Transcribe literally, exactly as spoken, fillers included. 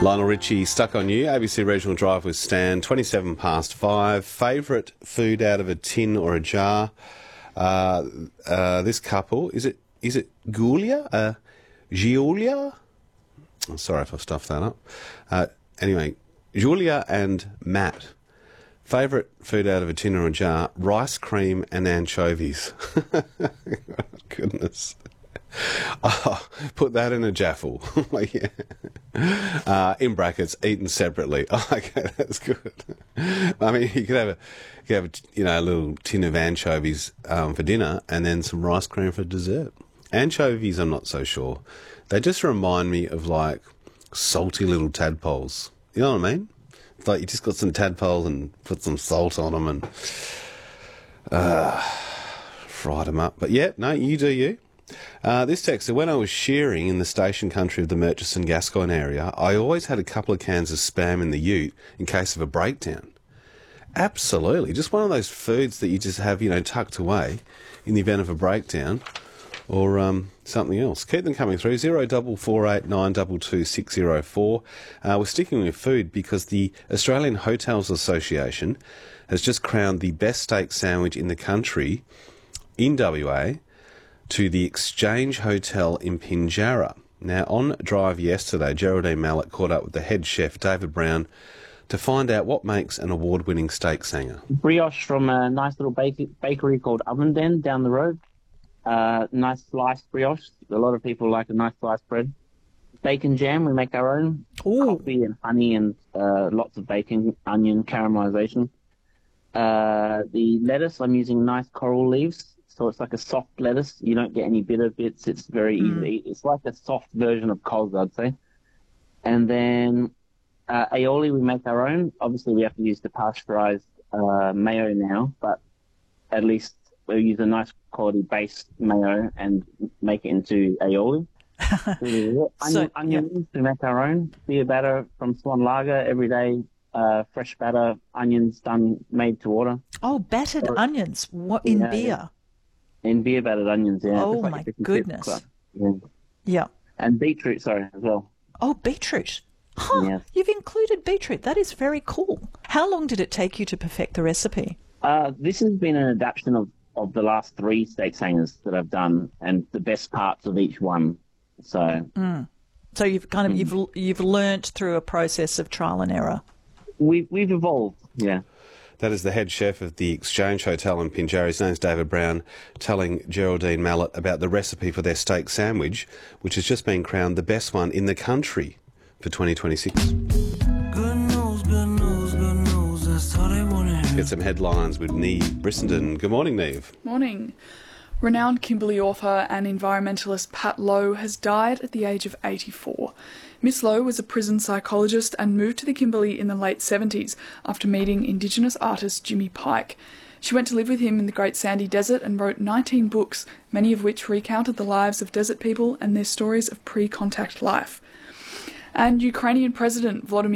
Lionel Richie, Stuck on You, A B C Regional Drive with Stan, twenty-seven past five. Favourite food out of a tin or a jar? Uh, uh, this couple, is it is it Giulia? Uh, Giulia? Oh, sorry if I stuffed that up. Uh, anyway, Giulia and Matt. Favourite food out of a tin or a jar? Rice cream and anchovies. Goodness. Oh, put that in a jaffle. Yeah. Uh, in brackets, eaten separately. Oh, okay, that's good. I mean, you could have a, you could have a, you know, a little tin of anchovies um, for dinner, and then some rice cream for dessert. Anchovies, I'm not so sure. They just remind me of like salty little tadpoles. You know what I mean? It's like you just got some tadpoles and put some salt on them and uh, fried them up. But yeah, no, you do you. Uh, this text said, when I was shearing in the station country of the Murchison Gascoyne area, I always had a couple of cans of Spam in the ute in case of a breakdown. Absolutely. Just one of those foods that you just have, you know, tucked away in the event of a breakdown or um, something else. Keep them coming through. zero double four eight nine two two six zero four. Uh, we're sticking with food because the Australian Hotels Association has just crowned the best steak sandwich in the country in W A to the Exchange Hotel in Pinjarra. Now, on Drive yesterday, Geraldine Mallett caught up with the head chef, David Brown, to find out what makes an award-winning steak sanger. Brioche from a nice little bake- bakery called Oven Den down the road. Uh, nice sliced brioche. A lot of people like a nice sliced bread. Bacon jam, we make our own. Ooh. Coffee and honey and uh, lots of bacon, onion, caramelization. Uh, the lettuce, I'm using nice coral leaves. So it's like a soft lettuce. You don't get any bitter bits. It's very easy to eat. It's like a soft version of coles, I'd say. And then uh, aioli, we make our own. Obviously, we have to use the pasteurized uh, mayo now, but at least we'll use a nice quality base mayo and make it into aioli. onion, So, onions, yeah. we make our own. Beer batter from Swan Lager every day. Uh, fresh batter, onions done, made to order. Oh, battered Or- onions. What in Yeah, beer? yeah. In beer battered onions, yeah. Oh, Just like my a fish and goodness. chips, yeah. Yeah. And beetroot, sorry, as well. Oh, beetroot. Huh. Yes. You've included beetroot. That is very cool. How long did it take you to perfect the recipe? Uh, this has been an adaptation of, of the last three steak sangers that I've done and the best parts of each one. So So you've kind of you've you've learnt through a process of trial and error. we've, we've evolved, yeah. That is the head chef of the Exchange Hotel in Pinjarra. His name's David Brown, telling Geraldine Mallett about the recipe for their steak sandwich, which has just been crowned the best one in the country for twenty twenty-six. Good news, good news, good news. That's all they want to hear. Get some headlines with Neve Brissenden. Good morning, Neve. Morning. Renowned Kimberley author and environmentalist Pat Lowe has died at the age of eighty-four. Miss Lowe was a prison psychologist and moved to the Kimberley in the late seventies after meeting Indigenous artist Jimmy Pike. She went to live with him in the Great Sandy Desert and wrote nineteen books, many of which recounted the lives of desert people and their stories of pre-contact life. And Ukrainian President Volodymyr